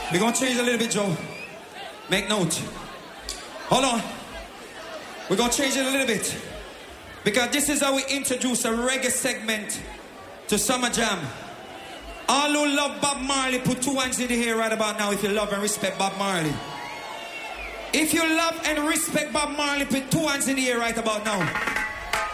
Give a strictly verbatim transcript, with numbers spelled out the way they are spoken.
We're gonna change a little bit, Joe. Make note. Hold on. We're gonna change it a little bit. Because this is how we introduce a reggae segment to Summer Jam. All who love Bob Marley, put two hands in the air right about now if you love and respect Bob Marley. If you love and respect Bob Marley, put two hands in the air right about now.